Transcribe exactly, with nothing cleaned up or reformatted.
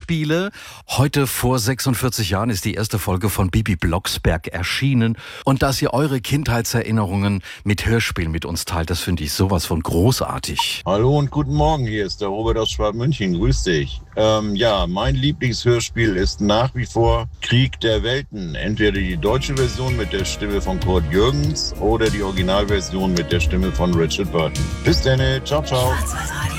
Hörspiele. Heute vor sechsundvierzig Jahren ist die erste Folge von Bibi Blocksberg erschienen. Und dass ihr eure Kindheitserinnerungen mit Hörspielen mit uns teilt, das finde ich sowas von großartig. Hallo und guten Morgen, hier ist der Robert aus Schwabmünchen. Grüß dich. Ähm, ja, mein Lieblingshörspiel ist nach wie vor Krieg der Welten. Entweder die deutsche Version mit der Stimme von Kurt Jürgens oder die Originalversion mit der Stimme von Richard Burton. Bis dann, ciao, ciao.